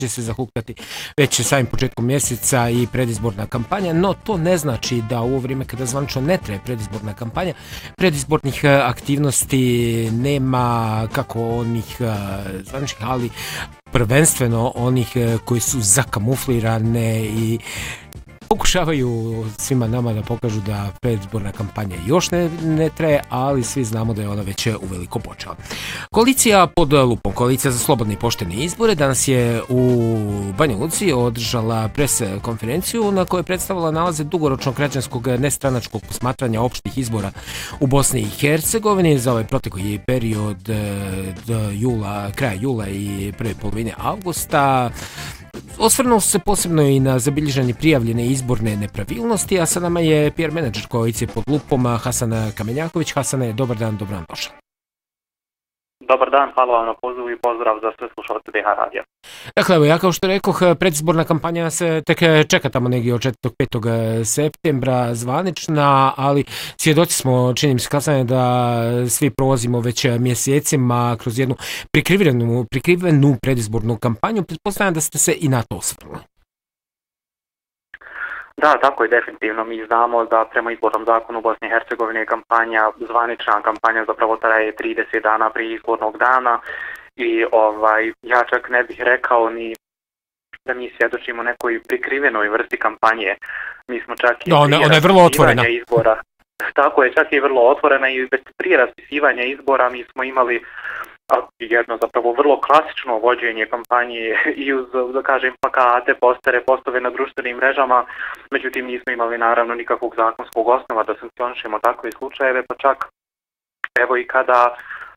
će se zahuktati već samim početkom mjeseca i predizborna kampanja, no to ne znači da u ovo vrijeme kada zvanično ne traje predizborna kampanja, predizbornih aktivnosti nema kako onih zvaničnih, ali prvenstveno onih koji su zakamuflirane i pokušavaju svima nama da pokažu da predizborna kampanja još ne traje, ali svi znamo da je ona već uveliko počela. Koalicija pod lupom, koalicija za slobodne i poštene izbore, danas je u Banja Luci održala pres konferenciju na kojoj je predstavila nalaze dugoročnog građanskog nestranačkog posmatranja opštih izbora u Bosni i Hercegovini za ovaj protekli period do kraja jula i prve polovine avgusta. Osvrnuo se posebno i na zabilježene prijavljene izborne nepravilnosti, a sa nama je PR menadžer koalicije pod lupom Hasan Kamenjaković. Hasane, dobar dan, dobro nam došao. Dobar dan, hvala vam na pozivu i pozdrav za sve slušalce BH radija. Dakle, evo, ja kao što rekoh, predizborna kampanja se tek čeka tamo negdje od 4. 5. septembra zvanična, ali svjedoci smo, čini mi se kasnije, da svi prolazimo već mjesecima kroz jednu prikrivenu predizbornu kampanju. Pretpostavljam da ste se i na to osvrnuli. Da, tako je definitivno. Mi znamo da prema izbornom zakonu u Bosni i Hercegovini je kampanja, zvanična kampanja zapravo traje 30 dana prije izbornog dana i ja čak ne bih rekao ni da mi svjedočimo nekoj prikrivenoj vrsti kampanje. Mi smo čak i ona je vrlo otvorena. Izbora. Tako je, čak i vrlo otvorena i prije raspisivanja izbora mi smo imali jedno zapravo vrlo klasično vođenje kampanje i uz, da kažem, plakate, postere, postove na društvenim mrežama, međutim nismo imali naravno nikakvog zakonskog osnova da sankcionišemo takve slučajeve, pa čak evo i kada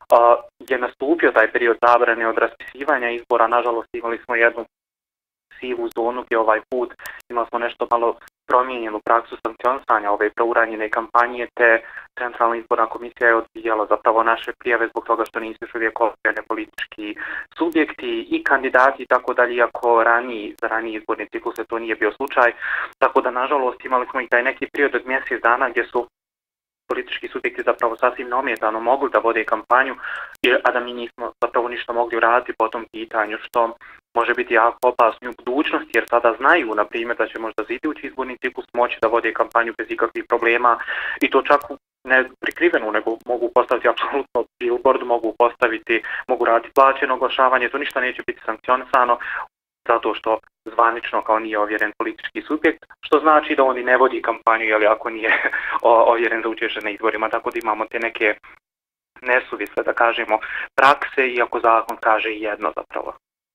je nastupio taj period zabrane od raspisivanja izbora, nažalost imali smo jednu sivu zonu gdje ovaj put imali smo nešto malo promijenjenu praksu sankcionisanja ove preuranjene kampanje, te Centralna izborna komisija je odbijala zapravo naše prijave zbog toga što nisu još uvijek odbijene politički subjekti i kandidati i tako dalje, iako za raniji izborni ciklus to nije bio slučaj. Tako da, nažalost, imali smo i taj neki period od mjesec dana gdje su politički subjekti zapravo sasvim neometano mogli da vode kampanju, a da mi nismo zapravo ništa mogli uraditi po tom pitanju, što može biti jako opasno u budućnosti, jer sada znaju, na primjer, da će možda za idući izborni ciklus moći da vode kampanju bez ikakvih problema i to čak ne prikrivenu, nego mogu postaviti apsolutno billboard, mogu raditi plaćeno oglašavanje, to ništa neće biti sankcionisano zato što zvanično kao nije ovjeren politički subjekt, što znači da on i ne vodi kampanju, ali ako nije ovjeren da učeše na izborima, tako da imamo te neke nesuvisle, da kažemo, prakse, iako zakon kaže jedno zapravo.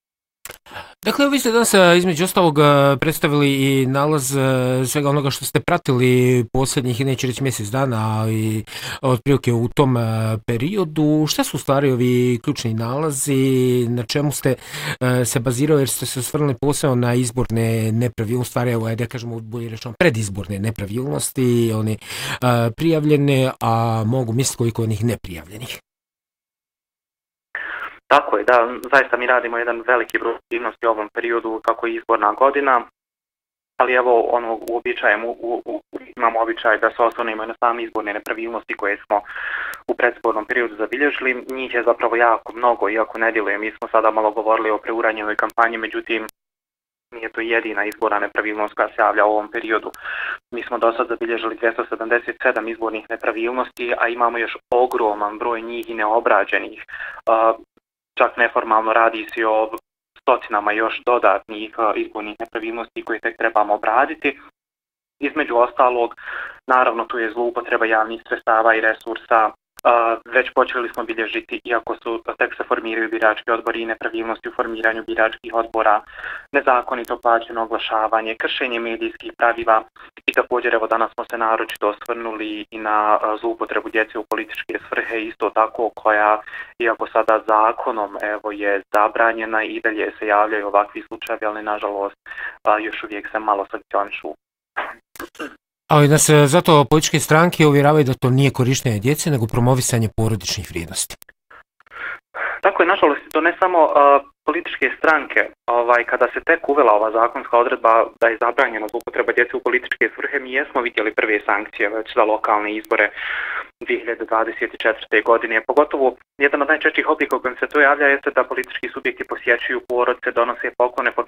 Dakle, vi ste danas između ostalog predstavili i nalaz svega onoga što ste pratili posljednjih, neću reći mjesec dana, ali otprilike u tom periodu. Šta su u stvari ovi ključni nalazi, na čemu ste se bazirali, jer ste se osvrnuli posebno na izborne nepravilnosti, stvari, evo, da kažemo, bolje rečeno, predizborne nepravilnosti, one prijavljene, a mogu misliti koliko onih neprijavljenih. Tako je, da, zaista mi radimo jedan veliki broj aktivnosti u ovom periodu kako je izborna godina, ali evo imamo običaj da se oslonimo na same izborne nepravilnosti koje smo u predizbornom periodu zabilježili. Njih je zapravo jako mnogo, iako ne djeluje. Mi smo sada malo govorili o preuranjenoj kampanji, međutim nije to jedina izborna nepravilnost koja se javlja u ovom periodu. Mi smo do sad zabilježili 277 izbornih nepravilnosti, a imamo još ogroman broj njih i neobrađenih. Čak neformalno radi se o stotinama još dodatnih izbornih nepravilnosti koje tek trebamo obraditi. Između ostalog, naravno tu je zloupotreba javnih sredstava i resursa. Već počeli smo bilježiti, iako tek se formiraju birački odbori i nepravilnosti u formiranju biračkih odbora, nezakonito plaćeno oglašavanje, kršenje medijskih pravila i također evo danas smo se naročito osvrnuli i na zloupotrebu djece u političke svrhe, isto tako koja, iako sada zakonom evo je zabranjena i dalje se javljaju ovakvi slučajevi, ali nažalost još uvijek se malo sankcionišu. Ali da se zato političke stranke uvjeravaju da to nije korištenje djece, nego promovisanje porodičnih vrijednosti. Tako je, nažalost, to ne samo političke stranke. Kada se tek uvela ova zakonska odredba da je zabranjena zloupotreba djece u političke svrhe, mi jesmo vidjeli prve sankcije već za lokalne izbore 2024. godine. Pogotovo jedan od najčešćih oblika u kojem se to javlja jeste da politički subjekti posjećuju porodce, donose poklone po